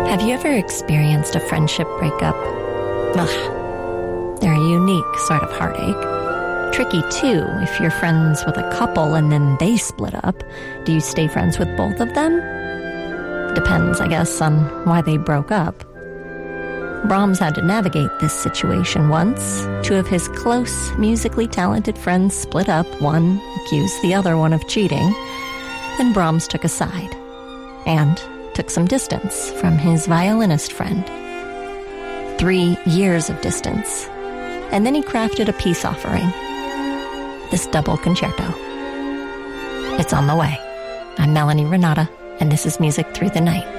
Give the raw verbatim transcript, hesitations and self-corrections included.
Have you ever experienced a friendship breakup? Ugh, they're a unique sort of heartache. Tricky, too, if you're friends with a couple and then they split up. Do you stay friends with both of them? Depends, I guess, on why they broke up. Brahms had to navigate this situation once. Two of his close, musically talented friends split up. One accused the other one of cheating. Then Brahms took a side and took some distance from his violinist friend. Three years of distance. And then he crafted a peace offering. This double concerto. It's on the way. I'm Melanie Renata, and this is Music Through the Night.